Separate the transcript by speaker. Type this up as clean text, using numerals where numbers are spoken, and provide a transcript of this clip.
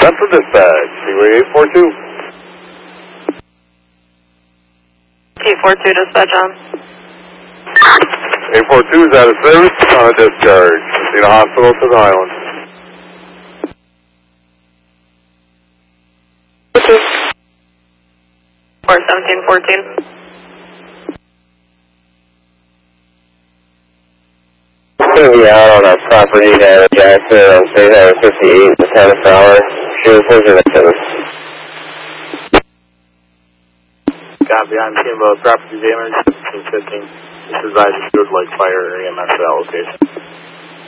Speaker 1: Central Dispatch, Seaway 842.
Speaker 2: 842 dispatch on.
Speaker 1: 842 is out of service on a discharge. Proceed to hospital to the island.
Speaker 2: 41714.
Speaker 3: Going to be out on a property at Jackson on State Highway 58 in Tennis Hour. She was losing a tennis.
Speaker 4: Copy, I'm Kimbo, property damage, 1515. This is advised you would like fire or EMS at that location.